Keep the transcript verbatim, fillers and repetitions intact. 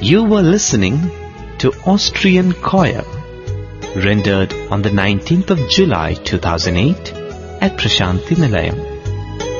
You were listening to Austrian Choir, rendered on the nineteenth of July two thousand eight at Prashanti Nilayam.